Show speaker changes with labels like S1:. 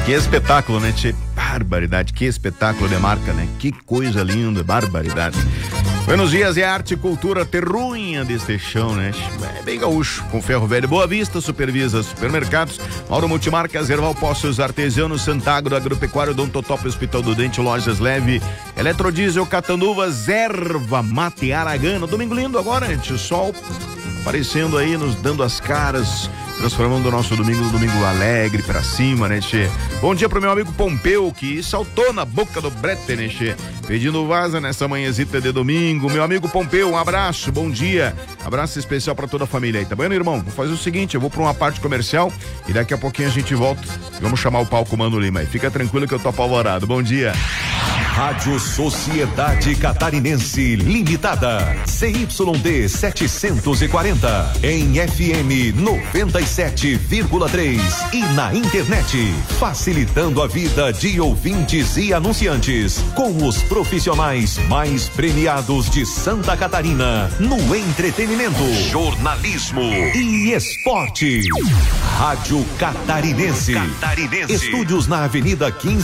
S1: Que espetáculo, né, tchê? Barbaridade, que espetáculo de marca, né? Que coisa linda, barbaridade. Buenos dias, é arte e cultura terrunha deste chão, né? É bem gaúcho, com Ferro Velho, Boa Vista, Supervisa Supermercados, Mauro Multimarcas, Erval Poços Artesianos, Santagro, Agropecuário, Odontotop, Hospital do Dente, Lojas Leve, Eletrodiesel, Catanduvas, Erva Mate Aragano. Domingo lindo agora, gente, o sol aparecendo aí, nos dando as caras, transformando o nosso domingo num domingo alegre pra cima, né, tchê? Bom dia pro meu amigo Pompeu, que saltou na boca do brete, né, tchê? Pedindo vaza nessa manhãzita de domingo. Meu amigo Pompeu, um abraço, bom dia. Abraço especial pra toda a família aí, tá bom, irmão? Vou fazer o seguinte, eu vou pra uma parte comercial e daqui a pouquinho a gente volta. Vamos chamar o palco Mano Lima aí. Fica tranquilo que eu tô apavorado. Bom dia.
S2: Rádio Sociedade Catarinense Limitada, CYD 740, em FM 97,3 e na internet, facilitando a vida de ouvintes e anunciantes, com os profissionais mais premiados de Santa Catarina, no entretenimento, jornalismo e esporte. Rádio Catarinense. Estúdios na Avenida 15